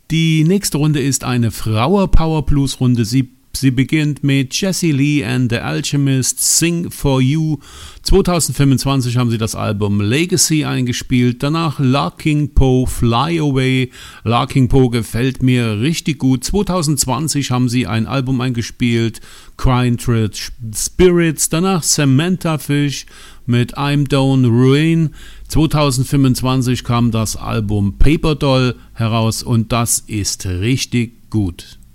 Die nächste Runde ist eine Flower Power Blues Runde. Sie beginnt mit Jessie Lee and the Alchemist, Sing for You. 2025 haben sie das Album Legacy eingespielt. Danach Larking Poe, Fly Away. Larking Poe gefällt mir richtig gut. 2020 haben sie ein Album eingespielt, Crying Trade Spirits. Danach Samantha Fish mit I'm Down Ruin. 2025 kam das Album Paper Doll heraus und das ist richtig gut.